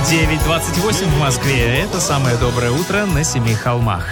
9:28 в Москве. Это самое доброе утро на Семи холмах.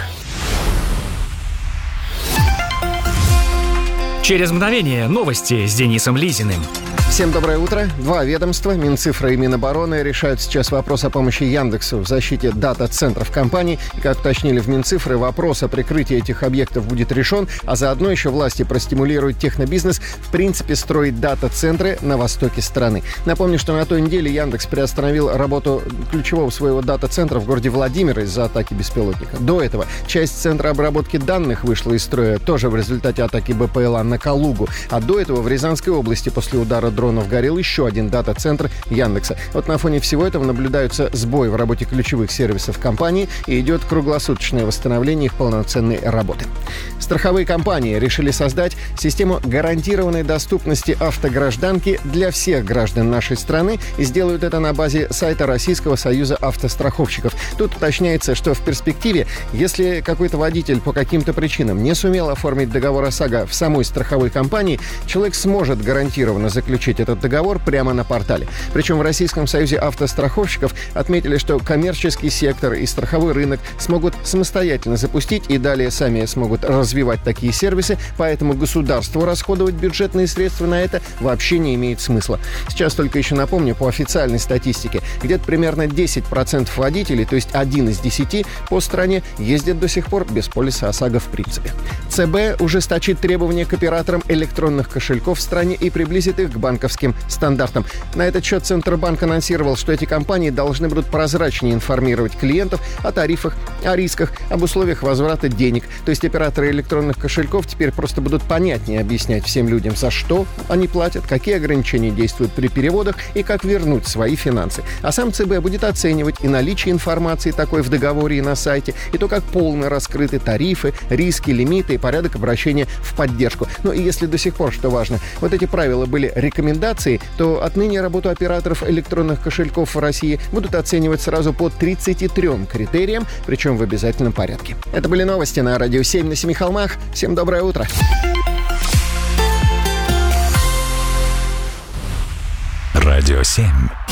Через мгновение новости с Денисом Лизиным. Всем доброе утро. Два ведомства, Минцифры и Минобороны, решают сейчас вопрос о помощи Яндексу в защите дата-центров компаний. И, как уточнили в Минцифры, вопрос о прикрытии этих объектов будет решен, а заодно еще власти простимулируют технобизнес в принципе строить дата-центры на востоке страны. Напомню, что на той неделе Яндекс приостановил работу ключевого своего дата-центра в городе Владимир из-за атаки беспилотника. До этого часть центра обработки данных вышла из строя тоже в результате атаки БПЛА на Калугу. А до этого в Рязанской области после удара дронов горел еще один дата-центр Яндекса. Вот на фоне всего этого наблюдаются сбои в работе ключевых сервисов компании и идет круглосуточное восстановление их полноценной работы. Страховые компании решили создать систему гарантированной доступности автогражданки для всех граждан нашей страны и сделают это на базе сайта Российского союза автостраховщиков. Тут уточняется, что в перспективе, если какой-то водитель по каким-то причинам не сумел оформить договор ОСАГО в самой страховой компании, человек сможет гарантированно заключить этот договор прямо на портале. Причем в Российском союзе автостраховщиков отметили, что коммерческий сектор и страховой рынок смогут самостоятельно запустить и далее сами смогут развивать такие сервисы, поэтому государству расходовать бюджетные средства на это вообще не имеет смысла. Сейчас только еще напомню, по официальной статистике, где-то примерно 10% водителей, то есть 1 из 10 по стране, ездят до сих пор без полиса ОСАГО в принципе. ЦБ ужесточит требования к операторам электронных кошельков в стране и приблизит их к банковским стандартам. На этот счет Центробанк анонсировал, что эти компании должны будут прозрачнее информировать клиентов о тарифах, о рисках, об условиях возврата денег. То есть операторы электронных кошельков теперь просто будут понятнее объяснять всем людям, за что они платят, какие ограничения действуют при переводах и как вернуть свои финансы. А сам ЦБ будет оценивать и наличие информации такой в договоре и на сайте, и то, как полно раскрыты тарифы, риски, лимиты и порядок обращения в поддержку. Ну и если до сих пор, что важно, вот эти правила были рекомендации, то отныне работу операторов электронных кошельков в России будут оценивать сразу по 33 критериям, причем в обязательном порядке. Это были новости на Радио 7 на Семи холмах. Всем доброе утро. Радио 7.